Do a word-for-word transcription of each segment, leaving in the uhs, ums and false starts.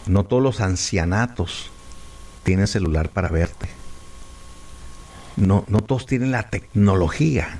No todos los ancianatos tienen celular para verte. No, no todos tienen la tecnología.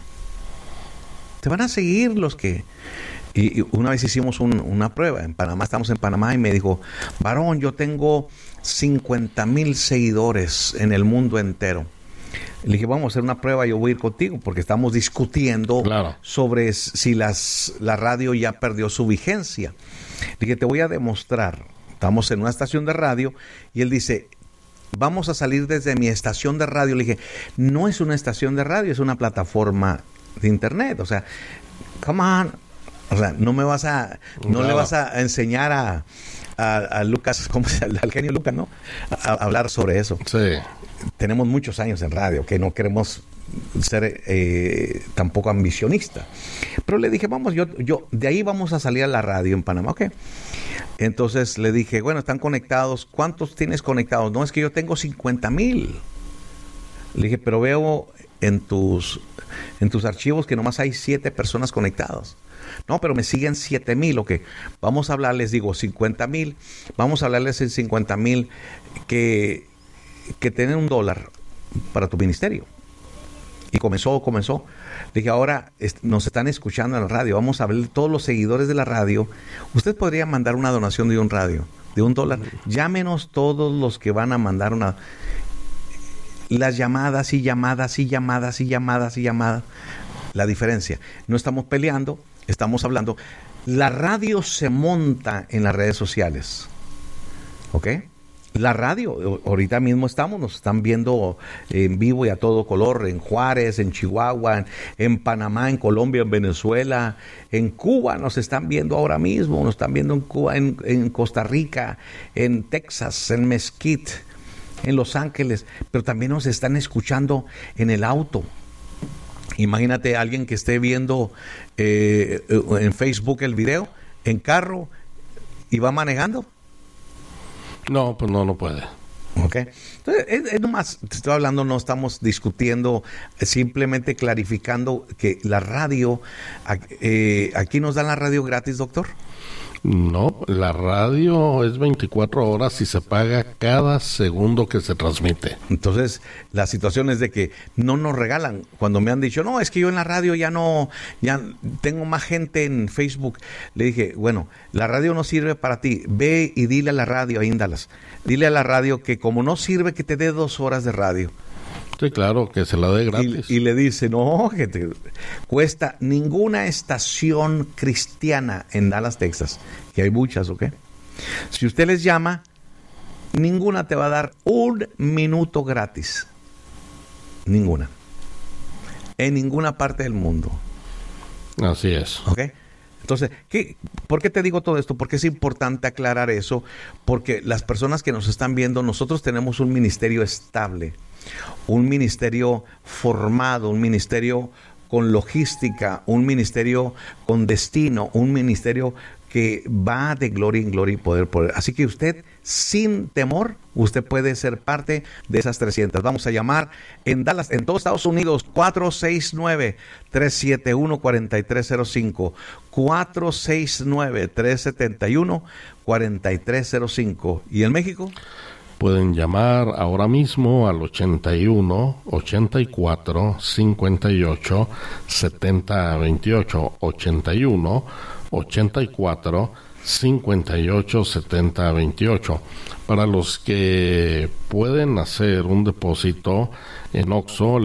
Te van a seguir los que... Y, y una vez hicimos un, una prueba en Panamá, estamos en Panamá, y me dijo, varón, yo tengo cincuenta mil seguidores en el mundo entero. Le dije, vamos a hacer una prueba, yo voy a ir contigo, porque estamos discutiendo claro. sobre si las, la radio ya perdió su vigencia. Le dije, te voy a demostrar. Estamos en una estación de radio, y él dice, vamos a salir desde mi estación de radio. Le dije, no es una estación de radio, es una plataforma de internet. O sea, come on. O sea, no me vas a, no claro. le vas a enseñar a, a, a Lucas, ¿cómo se llama? Al genio Lucas, ¿no? A, a hablar sobre eso. Sí. Tenemos muchos años en radio, que no queremos ser eh, tampoco ambicionistas. Pero le dije, vamos, yo, yo, de ahí vamos a salir a la radio en Panamá, ¿ok? Entonces le dije, bueno, están conectados. ¿Cuántos tienes conectados? No, es que yo tengo cincuenta mil. Le dije, pero veo en tus, en tus archivos que nomás hay siete personas conectadas. No, pero me siguen siete mil, ok. Vamos a hablarles, digo, cincuenta mil. Vamos a hablarles en cincuenta mil que, que tienen un dólar para tu ministerio. Y comenzó, comenzó. Dije, ahora est- nos están escuchando en la radio. Vamos a ver todos los seguidores de la radio. Usted podría mandar una donación de un radio, de un dólar. Llámenos todos los que van a mandar una... Las llamadas y llamadas y llamadas y llamadas y llamadas. La diferencia. No estamos peleando. Estamos hablando, la radio se monta en las redes sociales, ¿ok? La radio, ahorita mismo estamos, nos están viendo en vivo y a todo color, en Juárez, en Chihuahua, en, en Panamá, en Colombia, en Venezuela, en Cuba, nos están viendo ahora mismo, nos están viendo en Cuba, en, en Costa Rica, en Texas, en Mesquite, en Los Ángeles, pero también nos están escuchando en el auto. Imagínate a alguien que esté viendo eh, en Facebook el video, en carro, y va manejando. No, pues no, no puede. Ok. Entonces, es, es nomás, te estoy hablando, no estamos discutiendo, simplemente clarificando que la radio, eh, aquí nos dan la radio gratis, doctor. No, la radio es veinticuatro horas y se paga cada segundo que se transmite. Entonces, la situación es de que no nos regalan. Cuando me han dicho, no, es que yo en la radio ya no, ya tengo más gente en Facebook. Le dije, bueno, la radio no sirve para ti. Ve y dile a la radio, ahí en Dallas, dile a la radio que como no sirve, que te dé dos horas de radio. Sí, claro, que se la dé gratis. Y, y le dice, no, que te cuesta ninguna estación cristiana en Dallas, Texas, que hay muchas, ¿ok? Si usted les llama, ninguna te va a dar un minuto gratis. Ninguna. En ninguna parte del mundo. Así es. ¿Ok? Entonces, ¿qué, ¿por qué te digo todo esto? Porque es importante aclarar eso, porque las personas que nos están viendo, nosotros tenemos un ministerio estable, un ministerio formado, un ministerio con logística, un ministerio con destino, un ministerio que va de gloria en gloria y poder por poder. Así que usted, sin temor, usted puede ser parte de esas trescientas. Vamos a llamar en Dallas, en todos Estados Unidos, cuatro seis nueve, tres siete uno, cuatro tres cero cinco, cuatro seis nueve, tres siete uno, cuatro tres cero cinco. ¿Y en México? Pueden llamar ahora mismo al ochenta y uno, ochenta y cuatro, cincuenta y ocho, setenta veintiocho, ochenta y uno, ochenta y cuatro, cincuenta y ocho, setenta veintiocho. Para los que pueden hacer un depósito en Oxxo,